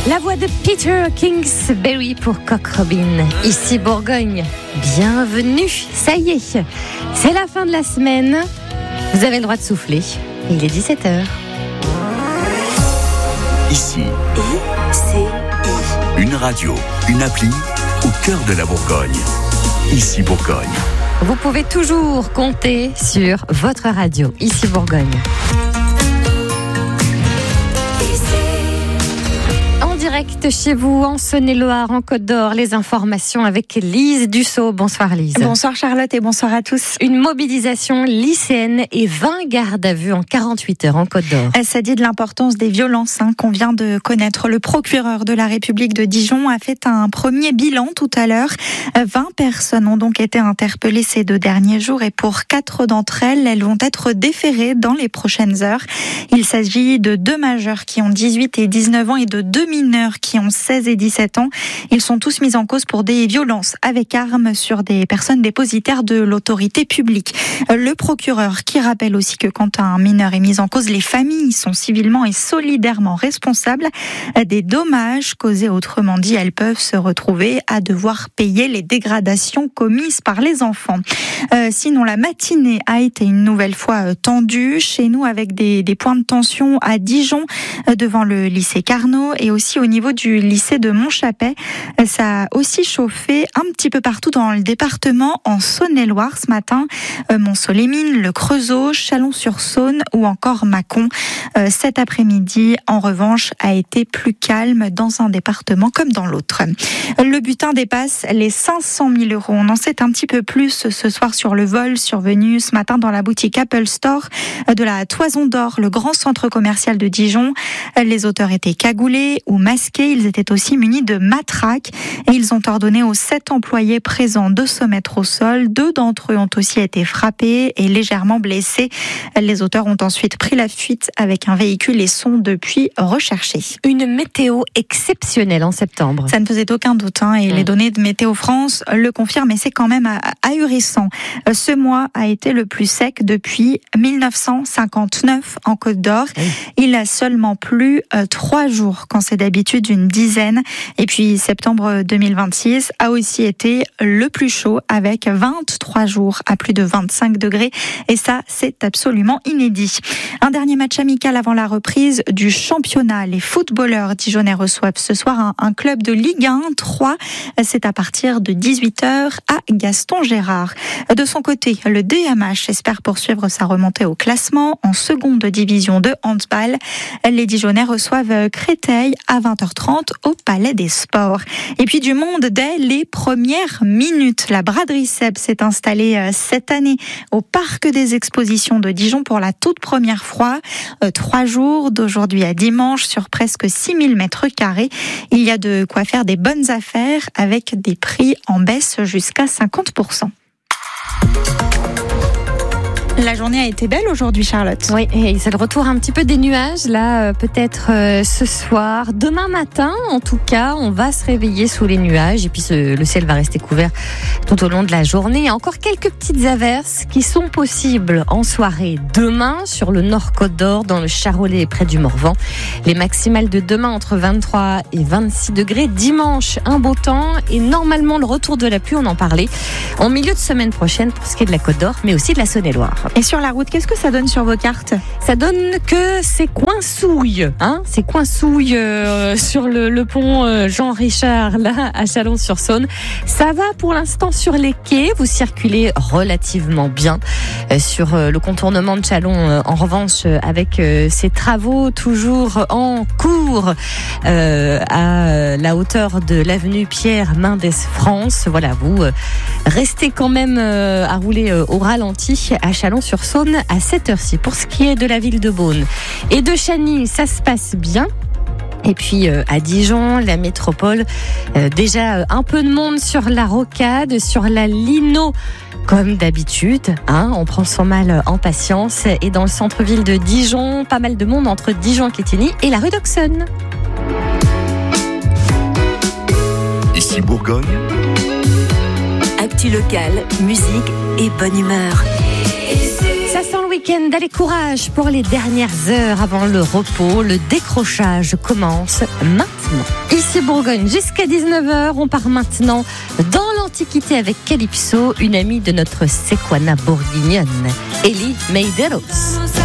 La voix de Peter Kingsbury pour Cock Robin, ici Bourgogne. Bienvenue, ça y est, c'est la fin de la semaine. Vous avez le droit de souffler. Il est 17h. Ici, une radio, une appli au cœur de la Bourgogne. Ici Bourgogne. Vous pouvez toujours compter sur votre radio, ici Bourgogne. Direct chez vous, en Saône-et-Loire, en Côte d'Or, les informations avec Lise Dussault. Bonsoir Lise. Bonsoir Charlotte et bonsoir à tous. Une mobilisation lycéenne et 20 gardes à vue en 48 heures en Côte d'Or. Ça dit de l'importance des violences qu'on vient de connaître. Le procureur de la République de Dijon a fait un premier bilan tout à l'heure. 20 personnes ont donc été interpellées ces 2 derniers jours et pour 4 d'entre elles, elles vont être déférées dans les prochaines heures. Il s'agit de 2 majeurs qui ont 18 et 19 ans et de 2 mineurs qui ont 16 et 17 ans. Ils sont tous mis en cause pour des violences avec armes sur des personnes dépositaires de l'autorité publique. Le procureur qui rappelle aussi que quand un mineur est mis en cause, les familles sont civilement et solidairement responsables des dommages causés. Autrement dit, elles peuvent se retrouver à devoir payer les dégradations commises par les enfants. Sinon, la matinée a été une nouvelle fois tendue chez nous avec des points de tension à Dijon devant le lycée Carnot et aussi au niveau du lycée de Montchapet. Ça a aussi chauffé un petit peu partout dans le département en Saône-et-Loire ce matin. Mont-Solémine, le Creusot, Chalon-sur-Saône ou encore Mâcon. Cet après-midi, en revanche, a été plus calme dans un département comme dans l'autre. Le butin dépasse les 500 000 €. On en sait un petit peu plus ce soir sur le vol survenu ce matin dans la boutique Apple Store de la Toison d'Or, le grand centre commercial de Dijon. Les auteurs étaient cagoulés ou masqués. Ils étaient aussi munis de matraques et ils ont ordonné aux 7 employés présents de se mettre au sol. 2 d'entre eux ont aussi été frappés et légèrement blessés. Les auteurs ont ensuite pris la fuite avec un véhicule et sont depuis recherchés. Une météo exceptionnelle en septembre. Ça ne faisait aucun doute et les données de Météo France le confirment, mais c'est quand même ahurissant. Ce mois a été le plus sec depuis 1959 en Côte d'Or. Il a seulement plu 3 jours quand c'est d'habitude une dizaine. Et puis septembre 2026 a aussi été le plus chaud avec 23 jours à plus de 25 degrés. Et ça, c'est absolument inédit. Un dernier match amical avant la reprise du championnat. Les footballeurs dijonnais reçoivent ce soir un club de Ligue 1 3. C'est à partir de 18h à Gaston Gérard. De son côté, le DMH espère poursuivre sa remontée au classement en seconde division de handball. Les Dijonnais reçoivent Créteil à 20h30 au Palais des Sports. Et puis du monde dès les premières minutes. La braderie Seb s'est installée cette année au Parc des Expositions de Dijon pour la toute première fois. 3 jours d'aujourd'hui à dimanche sur presque 6000 mètres carrés. Il y a de quoi faire des bonnes affaires avec des prix en baisse jusqu'à 50%. La journée a été belle aujourd'hui, Charlotte. Oui, et c'est le retour un petit peu des nuages, là, peut-être ce soir. Demain matin, en tout cas, on va se réveiller sous les nuages et puis le ciel va rester couvert tout au long de la journée. Encore quelques petites averses qui sont possibles en soirée demain sur le Nord Côte d'Or, dans le Charolais et près du Morvan. Les maximales de demain entre 23 et 26 degrés. Dimanche, un beau temps et normalement le retour de la pluie, on en parlait, en milieu de semaine prochaine pour ce qui est de la Côte d'Or, mais aussi de la Saône-et-Loire. Et sur la route, qu'est-ce que ça donne sur vos cartes ? Ça donne que c'est coinsouille, c'est coinsouille sur le pont Jean-Richard, là, à Chalon-sur-Saône. Ça va pour l'instant sur les quais, vous circulez relativement bien. Sur le contournement de Chalon, en revanche, avec ces travaux toujours en cours à la hauteur de l'avenue Pierre Mendès France. Voilà, vous restez quand même à rouler au ralenti à Chalon-sur-Saône à cette heure-ci. Pour ce qui est de la ville de Beaune et de Chagny, ça se passe bien. Et puis à Dijon, la métropole, déjà un peu de monde sur la rocade, sur la Lino, comme d'habitude. On prend son mal en patience. Et dans le centre-ville de Dijon, pas mal de monde entre Dijon-Quetigny et la rue d'Auxonne. Ici Bourgogne. Actu locale, musique et bonne humeur. Ça sent le week-end, allez courage pour les dernières heures avant le repos. Le décrochage commence maintenant. Ici Bourgogne, jusqu'à 19h, on part maintenant dans l'Antiquité avec Calypso, une amie de notre Sequana bourguignonne, Elie Medeiros.